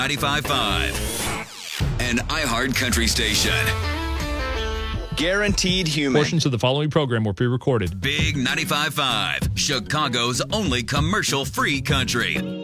95.5, an iHeart country station. Guaranteed human. Portions of the following program were pre-recorded. Big 95.5, Chicago's only commercial-free country.